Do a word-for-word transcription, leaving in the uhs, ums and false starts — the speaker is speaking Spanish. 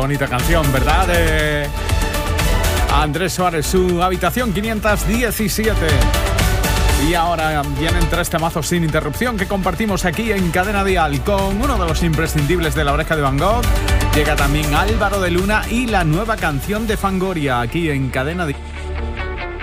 bonita canción, ¿verdad? De Andrés Suárez, su habitación quinientos diecisiete. Y ahora vienen tres temazos sin interrupción que compartimos aquí en Cadena Dial con uno de los imprescindibles de La Oreja de Van Gogh. Llega también Álvaro de Luna y la nueva canción de Fangoria aquí en Cadena Dial.